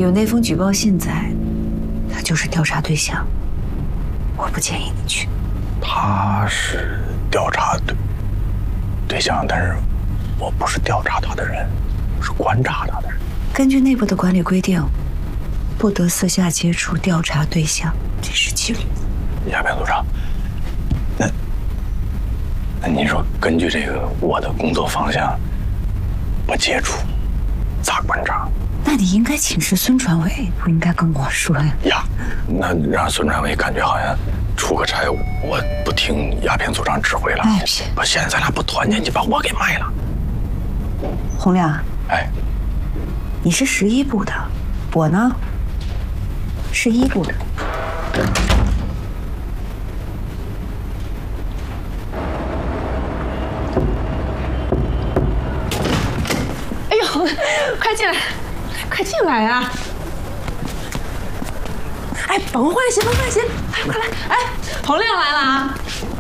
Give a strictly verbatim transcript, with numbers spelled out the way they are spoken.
有那封举报信在，他就是调查对象。我不建议你去。 他是调查对对象，但是我不是调查他的人，我是观察他的人。 根据内部的管理规定，不得私下接触调查对象，这是纪律。 亚平组长，那那您说，根据这个我的工作方向，不接触，咋观察？ 那你应该请示孙传伟，不应该跟我说呀。 呀，那让孙传伟感觉好像出个差我不听亚平组长指挥了。 哎，别！ 不，现在咱俩不团结，你把我给卖了。 洪亮， 哎， 你是十一部的，我呢是一部的。 哎呦，快进来，快进来啊！哎，甭换鞋，甭换鞋，快快来！哎，洪亮来了啊！